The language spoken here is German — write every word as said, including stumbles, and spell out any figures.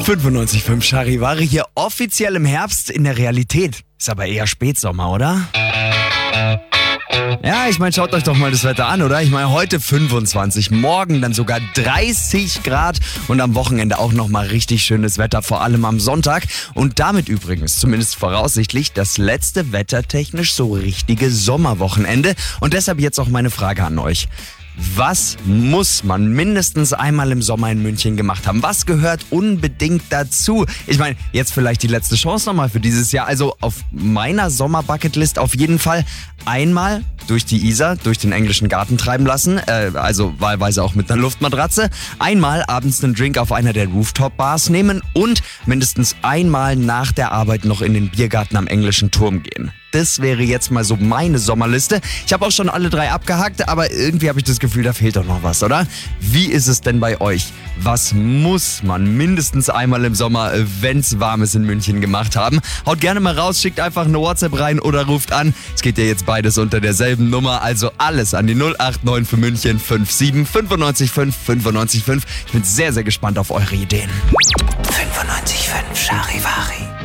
fünfundneunzig Komma fünf Charivari hier offiziell im Herbst, in der Realität. Ist aber eher Spätsommer, oder? Ja, ich meine, schaut euch doch mal das Wetter an, oder? Ich meine, heute fünfundzwanzig, morgen dann sogar dreißig Grad und am Wochenende auch nochmal richtig schönes Wetter, vor allem am Sonntag. Und damit übrigens, zumindest voraussichtlich, das letzte wettertechnisch so richtige Sommerwochenende. Und deshalb jetzt auch meine Frage an euch. Was muss man mindestens einmal im Sommer in München gemacht haben? Was gehört unbedingt dazu? Ich meine, jetzt vielleicht die letzte Chance nochmal für dieses Jahr. Also auf meiner Sommer-Bucketlist auf jeden Fall einmal durch die Isar, durch den englischen Garten treiben lassen. Äh, also wahlweise auch mit einer Luftmatratze. Einmal abends einen Drink auf einer der Rooftop-Bars nehmen und mindestens einmal nach der Arbeit noch in den Biergarten am englischen Turm gehen. Das wäre jetzt mal so meine Sommerliste. Ich habe auch schon alle drei abgehakt, aber irgendwie habe ich das Gefühl, da fehlt doch noch was, oder? Wie ist es denn bei euch? Was muss man mindestens einmal im Sommer, wenn es warm ist, in München gemacht haben? Haut gerne mal raus, schickt einfach eine WhatsApp rein oder ruft an. Es geht ja jetzt beides unter derselben Nummer, also alles an die null acht neun für München fünf sieben fünfundneunzig fünf fünfundneunzig fünf. Ich bin sehr, sehr gespannt auf eure Ideen. fünfundneunzig Komma fünf Charivari.